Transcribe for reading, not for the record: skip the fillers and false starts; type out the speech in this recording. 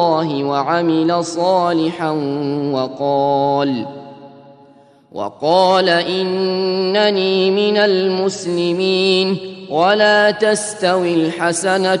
الله وعمل صالحا وقال إنني من المسلمين. ولا تستوي الحسنة